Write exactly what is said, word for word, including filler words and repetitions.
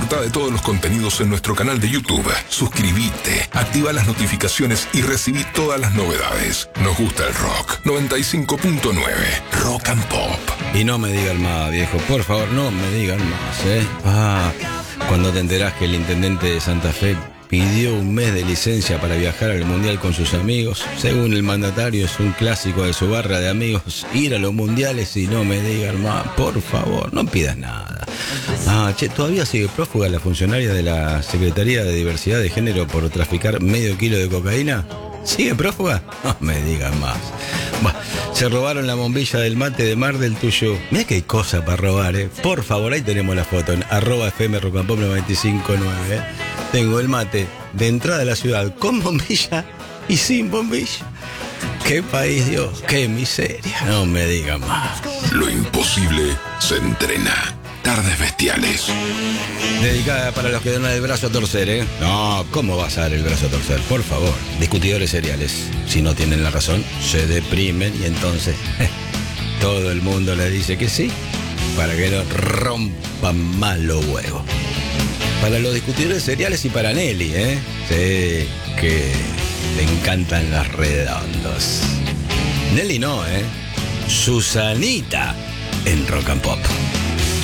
Disfruta de todos los contenidos en nuestro canal de YouTube. Suscríbete, activa las notificaciones y recibí todas las novedades. Nos gusta el rock. noventa y cinco punto nueve Rock and Pop. Y no me digan más, viejo. Por favor, no me digan más, ¿eh? Ah, cuando te enterás que el intendente de Santa Fe pidió un mes de licencia para viajar al mundial con sus amigos. Según el mandatario, es un clásico de su barra de amigos ir a los mundiales y no me digan más. Por favor, no pidas nada. Ah, che, ¿todavía sigue prófuga la funcionaria de la Secretaría de Diversidad de Género por traficar medio kilo de cocaína? ¿Sigue prófuga? No me digan más. Bah, se robaron la bombilla del mate de Mar del Tuyo. Mirá que hay cosa para robar, ¿eh? Por favor, ahí tenemos la foto en arroba fm rocampop noventa y cinco nueve, ¿eh? Tengo el mate de entrada a la ciudad con bombilla y sin bombilla. ¡Qué país, Dios! ¡Qué miseria! No me digan más. Lo imposible se entrena. Tardes Bestiales. Dedicada para los que dan el brazo a torcer, ¿eh? No, ¿cómo vas a dar el brazo a torcer? Por favor. Discutidores seriales. Si no tienen la razón, se deprimen y entonces todo el mundo le dice que sí para que no rompan más los huevos. Para los discutidores seriales y para Nelly, ¿eh? Sí, que le encantan los redondos. Nelly no, ¿eh? Susanita en Rock and Pop.